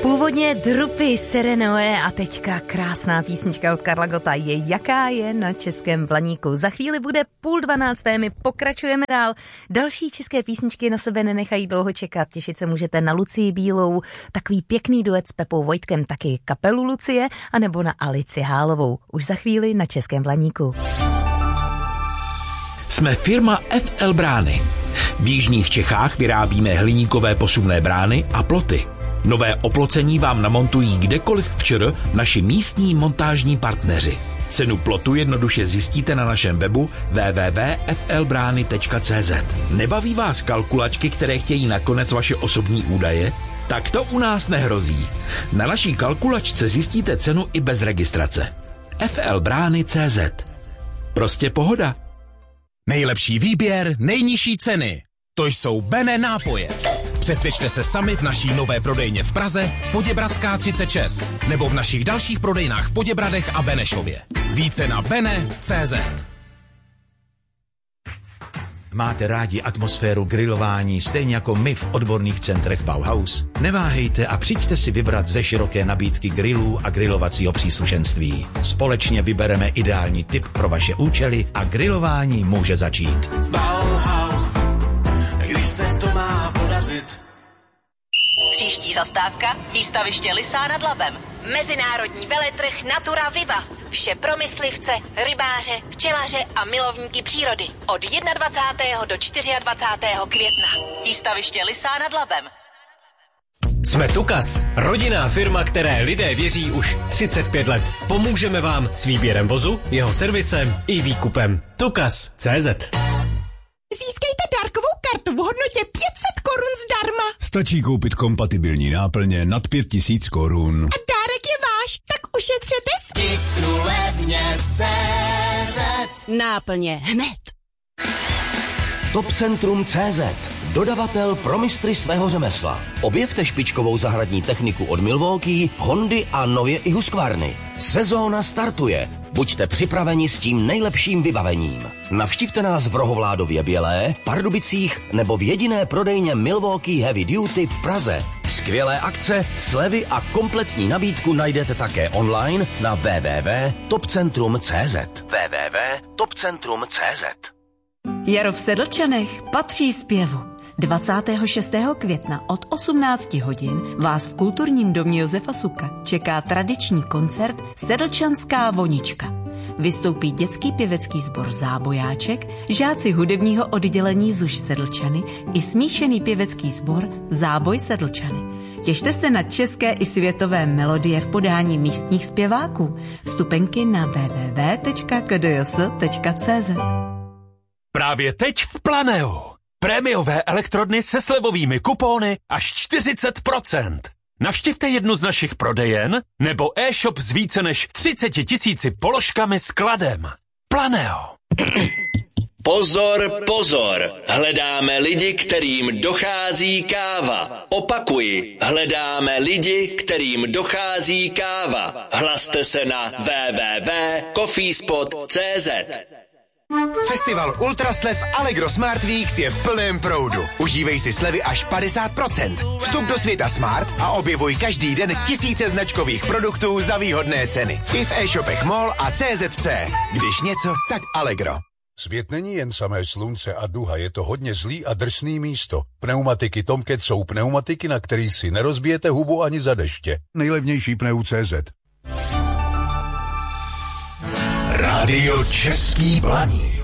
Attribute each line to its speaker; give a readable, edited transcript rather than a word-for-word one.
Speaker 1: Původně Drupy Serenoe a teďka krásná písnička od Karla Gotta je Jaká je na Českém Blaníku. Za chvíli bude 11:30, my pokračujeme dál. Další české písničky na sebe nenechají dlouho čekat. Těšit se můžete na Lucii Bílou, takový pěkný duet s Pepou Vojtkem, taky kapelu Lucie, anebo na Alici Hálovou. Už za chvíli na Českém Blaníku.
Speaker 2: Jsme firma FL Brány. V jižních Čechách vyrábíme hliníkové posuvné brány a ploty. Nové oplocení vám namontují kdekoliv v ČR naši místní montážní partneři. Cenu plotu jednoduše zjistíte na našem webu www.flbrany.cz. Nebaví vás kalkulačky, které chtějí nakonec vaše osobní údaje? Tak to u nás nehrozí. Na naší kalkulačce zjistíte cenu i bez registrace. flbrany.cz. Prostě pohoda.
Speaker 3: Nejlepší výběr, nejnižší ceny. To jsou Bene nápoje. Přesvědčte se sami v naší nové prodejně v Praze, Poděbradská 36, nebo v našich dalších prodejnách v Poděbradech a Benešově. Více na bene.cz.
Speaker 4: Máte rádi atmosféru grilování stejně jako my v odborných centrech Bauhaus? Neváhejte a přijďte si vybrat ze široké nabídky grillů a grilovacího příslušenství. Společně vybereme ideální typ pro vaše účely a grilování může začít.
Speaker 5: Bauhaus, když se to má podařit.
Speaker 6: Příští zastávka, výstaviště Lysá nad Labem. Mezinárodní veletrh Natura Viva. Vše pro myslivce, rybáře, včelaře a milovníky přírody. Od 21. do 24. května. Výstaviště Lysá nad Labem.
Speaker 7: Jsme Tukas, rodinná firma, které lidé věří už 35 let. Pomůžeme vám s výběrem vozu, jeho servisem i výkupem. Tukas.cz.
Speaker 8: Získejte dárkovou kartu v hodnotě 500 korun zdarma.
Speaker 9: Stačí koupit kompatibilní náplně nad 5000 korun.
Speaker 8: A dárek je váš, tak ušetřete
Speaker 5: Tisknu levně CZ.
Speaker 8: náplně hned.
Speaker 10: Topcentrum.cz, dodavatel pro mistry svého řemesla. Objevte špičkovou zahradní techniku od Milwaukee, Hondy a nově i Husqvarny. Sezóna startuje. Buďte připraveni s tím nejlepším vybavením. Navštivte nás v Rohovládově Bělé, Pardubicích nebo v jediné prodejně Milwaukee Heavy Duty v Praze. Skvělé akce, slevy a kompletní nabídku najdete také online na www.topcentrum.cz. www.topcentrum.cz.
Speaker 11: Jaro v Sedlčanech patří zpěvu. 26. května od 18 hodin vás v kulturním domě Josefa Suka čeká tradiční koncert Sedlčanská vonička. Vystoupí dětský pěvecký sbor Zábojáček, žáci hudebního oddělení ZUŠ Sedlčany i smíšený pěvecký sbor Záboj Sedlčany. Těšte se na české i světové melodie v podání místních zpěváků. Vstupenky na www.kdjs.cz.
Speaker 12: Právě teď v Planeu. Prémiové elektrodny se slevovými kupóny až 40%. Navštivte jednu z našich prodejen nebo e-shop s více než 30 000 položkami s kladem. Planeo.
Speaker 13: Pozor, pozor, hledáme lidi, kterým dochází káva. Opakuji, hledáme lidi, kterým dochází káva. Hlaste se na www.coffeespot.cz.
Speaker 14: Festival Ultraslev Allegro Smart Weeks je v plném proudu. Užívej si slevy až 50%. Vstup do světa Smart a objevuj každý den tisíce značkových produktů za výhodné ceny. I v e-shopech MOL a CZC. Když něco, tak Allegro.
Speaker 15: Svět není jen samé slunce a duha, je to hodně zlý a drsný místo. Pneumatiky Tomcat jsou pneumatiky, na kterých si nerozbijete hubu ani za deště. Nejlevnější pneu.cz.
Speaker 3: Rádio Český Blaník.